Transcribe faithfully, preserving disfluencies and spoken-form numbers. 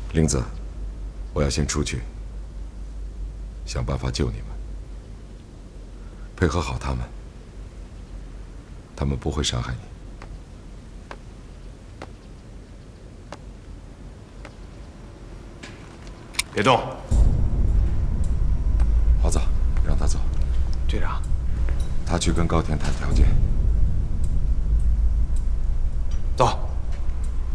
玲子，我要先出去，想办法救你们，配合好他们，他们不会伤害你。 别动。 华子，让他走。 队长， 他去跟高田谈条件。 走。